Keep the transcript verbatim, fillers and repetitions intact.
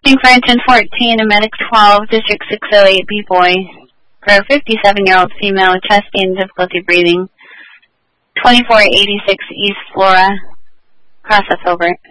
Testing for engine fourteen, a medic twelve, district six oh eight, B-boy, for a fifty-seven-year-old female with chest pain and difficulty breathing. twenty-four eighty-six East Flora. Process over.